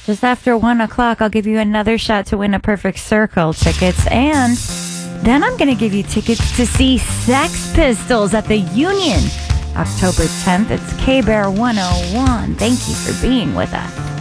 Just after 1 o'clock, I'll give you another shot to win a Perfect Circle tickets. And then I'm going to give you tickets to see Sex Pistols at the Union, October 10th. It's K-Bear 101. Thank you for being with us.